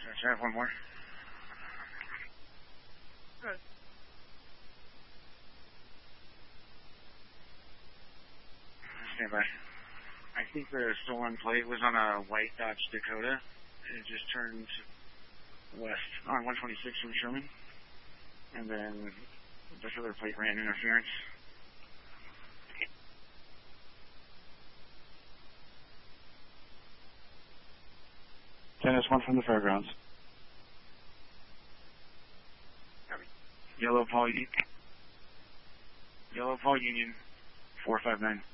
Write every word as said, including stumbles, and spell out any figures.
I have one more. Good. Stand by. I think the stolen plate was on a white Dodge Dakota. It just turned west on one twenty-six from Sherman. And then this other plate ran interference. Dennis, one from the fairgrounds. Yellow Paul, Yellow Paul Union, four five nine.